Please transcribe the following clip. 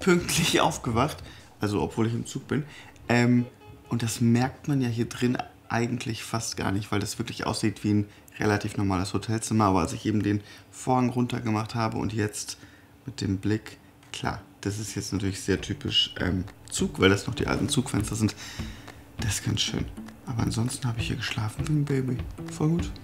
pünktlich aufgewacht. Also, obwohl ich im Zug bin. Und das merkt man ja hier drin eigentlich fast gar nicht, weil das wirklich aussieht wie ein relativ normales Hotelzimmer. Aber als ich eben den Vorhang runtergemacht habe und jetzt mit dem Blick, klar, das ist jetzt natürlich sehr typisch Zug, weil das noch die alten Zugfenster sind. Das ist ganz schön. Aber ansonsten habe ich hier geschlafen wie ein Baby. Voll gut.